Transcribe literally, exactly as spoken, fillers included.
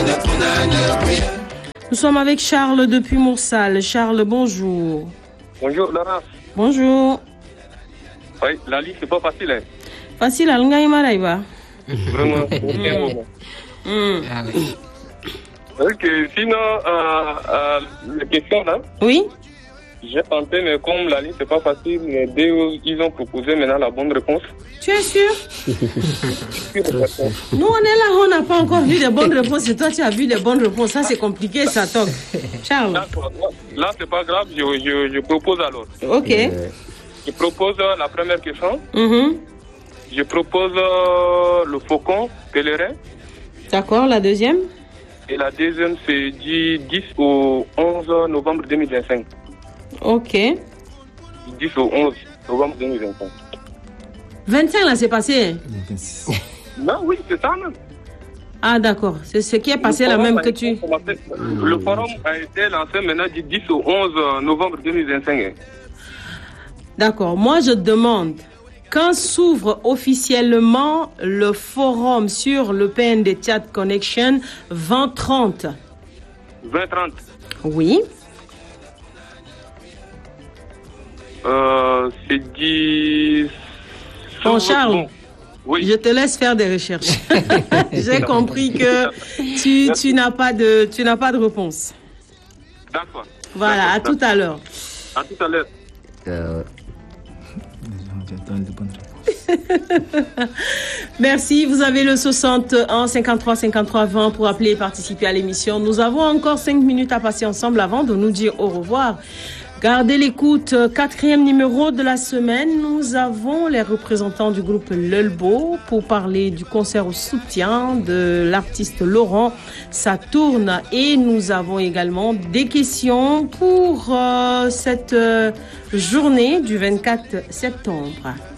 Nous sommes avec Charles depuis Moursal. Charles, bonjour. Bonjour, Laurence. Bonjour. Oui, la liste, c'est pas facile. Hein. Facile, à l'Ngaïma. Vraiment, aucun moment. Mm. Ok, sinon, euh, euh, la question là. Oui. J'ai tenté, mais comme la liste, c'est pas facile, mais dès qu'ils ont proposé maintenant la bonne réponse. Tu es sûr? Nous, on est là, on n'a pas encore vu les bonnes réponses. Et toi, tu as vu les bonnes réponses. Ça, c'est compliqué, ça toque. Charles. Là, là c'est pas grave, je, je, je propose alors. Ok. Je propose la première question. Mm-hmm. Je propose euh, le faucon pèlerin. D'accord, la deuxième? Et la deuxième, c'est du dix au onze novembre deux mille vingt-cinq. Ok. Du dix au onze novembre deux mille vingt-cinq. vingt-cinq, là, c'est passé. Non, oui, c'est ça même. Ah, d'accord. C'est ce qui est passé là même que tu... Le forum a été lancé maintenant du dix au onze novembre deux mille vingt-cinq. D'accord. Moi, je demande, quand s'ouvre officiellement le forum sur le P N D Tchad Connection vingt trente? vingt trente. Oui. Euh, c'est dit... Bon, Charles, bon. Oui. Je te laisse faire des recherches. J'ai compris que tu, tu n'as pas de, tu n'as pas de réponse. D'accord. Voilà, à tout à l'heure. À tout à l'heure. Euh... Merci, vous avez le soixante et un cinquante-trois cinquante-trois vingt pour appeler et participer à l'émission. Nous avons encore cinq minutes à passer ensemble avant de nous dire au revoir. Gardez l'écoute, quatrième numéro de la semaine. Nous avons les représentants du groupe Lelbo pour parler du concert au soutien de l'artiste Laurent Saturne. Et nous avons également des questions pour euh, cette euh, journée du vingt-quatre septembre.